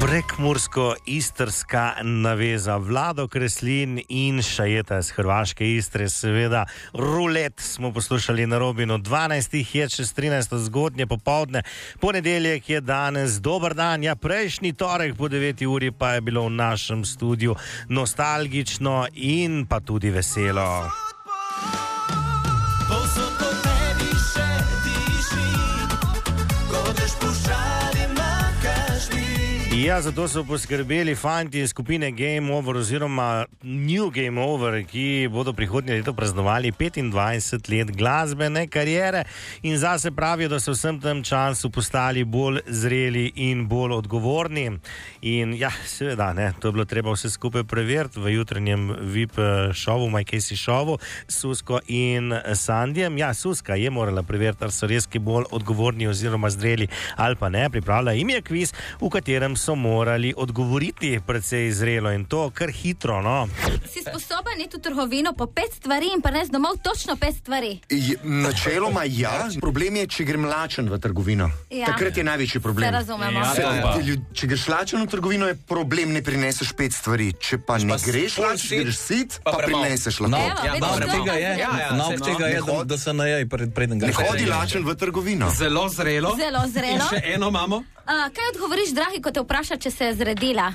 Prekmursko-istrska naveza, Vlado Kreslin in Šajeta iz Hrvaške Istre, seveda Rulet smo poslušali na Robinu. 12 je čez 13 zgodnje popoldne, ponedeljek je danes, dober dan, ja, prejšnji torek po 9 uri pa je bilo v našem studiu nostalgično in pa tudi veselo. Ja, zato so poskrbeli fanti iz skupine Game Over oziroma New Game Over, ki bodo prihodnje leto praznovali 25 let glasbene kariere in zase pravijo, da so vsem tem času postali bolj zreli in bolj odgovorni. In ja, seveda, ne, to je bilo treba vse skupaj preveriti v jutranjem VIP šovu, My Casey šovu, Susko in Sandijem. Ja, Suska je morala preveriti, ali so res bolj odgovorni oziroma zreli ali pa ne. Pripravila jim je kviz, v katerem so morali odgovoriti precej zrelo in to kar hitro, no. Si sposoben iti v trgovino po 5 stvari in pa nes domov točno 5 stvari? Načeloma ja. Problem je, če grem lačen v trgovino. Ja. Takrat je največji problem. Se razumemo. Če greš lačen v trgovino, je problem, ne prineseš 5 stvari. Če pa ne greš lačen, greš sit, pa prineseš lahko. Nauk tega je, da se najej preden greš. Ne hodi lačen v trgovino. Zelo zrelo. In še eno imamo. Kaj odgovoriš, dragi, ko te vpraša, če se je zredila?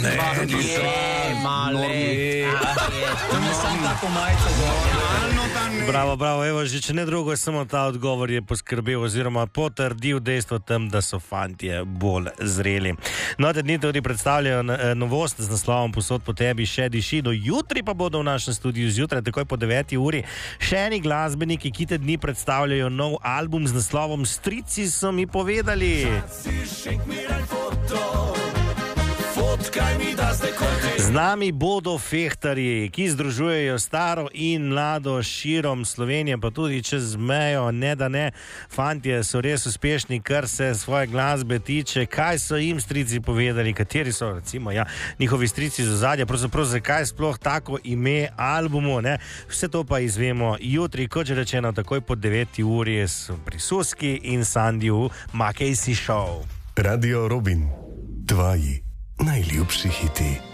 Bravo, evo, že če ne drugo, samo ta odgovor je poskrbel oziroma potrdil dejstvo tem, da so fantje bolj zreli. No, te dni tudi predstavljajo novost z naslovom Posod po tebi še diši. Do jutri pa bodo v našem studiu zjutraj, takoj po 9 uri, še eni glasbeniki, ki te dni predstavljajo nov album z naslovom Strici so mi povedali. Z nami bodo fehtarji, ki združujejo staro in mlado širom Slovenije, pa tudi čez mejo, ne da ne. Fantje so res uspešni, kar se svoje glasbe tiče. Kaj so jim strici povedali, kateri so, recimo, ja, njihovi strici z ozadja, pravzaprav zakaj sploh tako ime albumu, ne? Vse to pa izvemo jutri, kot že rečeno, takoj po 9 uri pri Suski in Sandiju My Casey Show. Radio Robin, tvoji najljubši hiti.